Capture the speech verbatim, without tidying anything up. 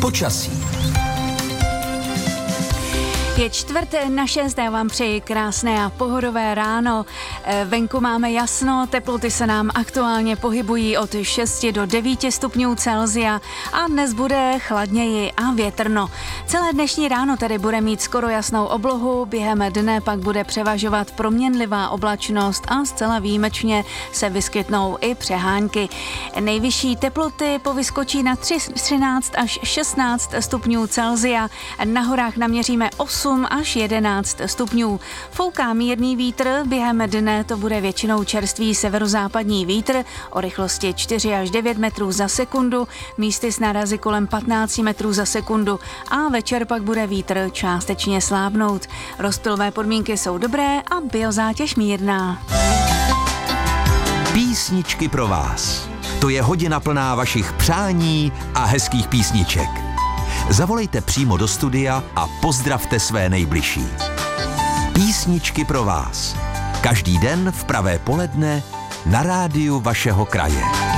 Počasí. Je čtvrt na šest, já vám přeji krásné a pohodové ráno. Venku máme jasno, teploty se nám aktuálně pohybují od šesti do devíti stupňů Celsia a dnes bude chladněji a větrno. Celé dnešní ráno tedy bude mít skoro jasnou oblohu, během dne pak bude převažovat proměnlivá oblačnost a zcela výjimečně se vyskytnou i přehánky. Nejvyšší teploty povyskočí na třináct až šestnáct stupňů Celsia, na horách naměříme osm až jedenáct stupňů. Fouká mírný vítr, během dne to bude většinou čerstvý severozápadní vítr o rychlosti čtyři až devět metrů za sekundu, místy s nárazy kolem patnáct metrů za sekundu a večer pak bude vítr částečně slábnout. Rozptylové podmínky jsou dobré a biozátěž mírná. Písničky pro vás. To je hodina plná vašich přání a hezkých písniček. Zavolejte přímo do studia a pozdravte své nejbližší. Písničky pro vás. Každý den v pravé poledne na rádiu vašeho kraje.